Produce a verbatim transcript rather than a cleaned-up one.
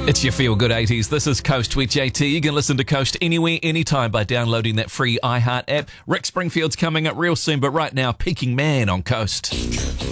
It's your Feel Good eighties. This is Coast with J T. You can listen to Coast anywhere, anytime by downloading that free iHeart app. Rick Springfield's coming up real soon, but right now, Peking Man on Coast.